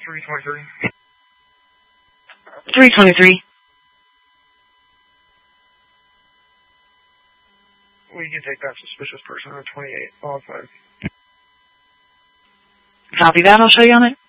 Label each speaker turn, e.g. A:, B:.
A: 323.
B: 323.
A: We can take that suspicious person on 28. All 5.
B: Copy that. I'll show you on it.